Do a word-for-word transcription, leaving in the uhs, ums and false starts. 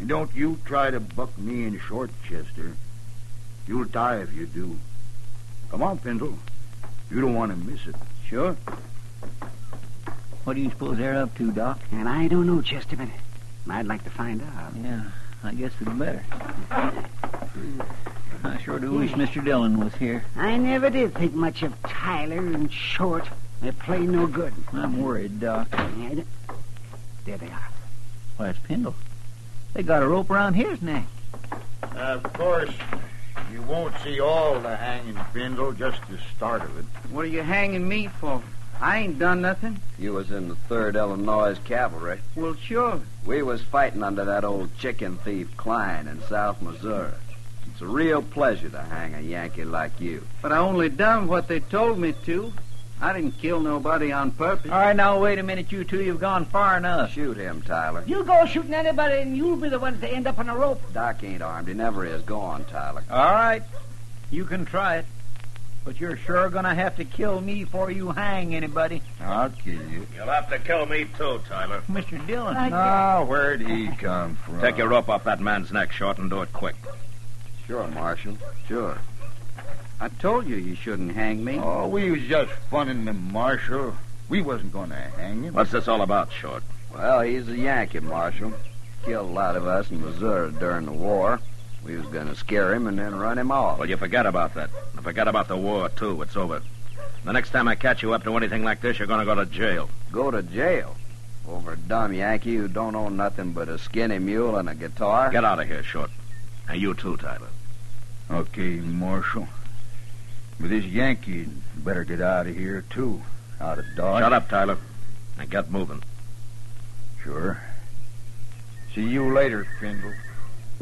don't you try to buck me in short, Chester. You'll die if you do. Come on, Pendle. You don't want to miss it. Sure. What do you suppose they're up to, Doc? And I don't know, Chester, but I'd like to find out. Yeah, I guess we'd better. I sure do wish Mister Dillon was here. I never did think much of Tyler and Short. They play no good. I'm worried, Doc. Yeah, there they are. Why, it's Pendle. They got a rope around his neck. Of course, you won't see all the hanging, Pendle, just the start of it. What are you hanging me for? I ain't done nothing. You was in the third Illinois Cavalry. Well, sure. We was fighting under that old chicken thief Klein in South Missouri. It's a real pleasure to hang a Yankee like you. But I only done what they told me to. I didn't kill nobody on purpose. All right, now, wait a minute, you two. You've gone far enough. Shoot him, Tyler. You go shooting anybody, and you'll be the ones to end up on a rope. Doc ain't armed. He never is. Go on, Tyler. All right. You can try it. But you're sure going to have to kill me before you hang anybody. I'll kill you. You'll have to kill me, too, Tyler. Mister Dillon. Ah, where'd he come from? Take your rope off that man's neck, Short, and do it quick. Sure, Marshal. Sure. I told you you shouldn't hang me. Oh, we was just funning the Marshal. We wasn't going to hang him. What's this all about, Short? Well, he's a Yankee, Marshal. Killed a lot of us in Missouri during the war. We was going to scare him and then run him off. Well, you forget about that. And forget about the war, too. It's over. The next time I catch you up to anything like this, you're going to go to jail. Go to jail? Over a dumb Yankee who don't own nothing but a skinny mule and a guitar? Get out of here, Short. And you, too, Tyler. Okay, Marshal. But this Yankee better get out of here, too. Out of Dodge. Shut up, Tyler. And get moving. Sure. See you later, Pendle.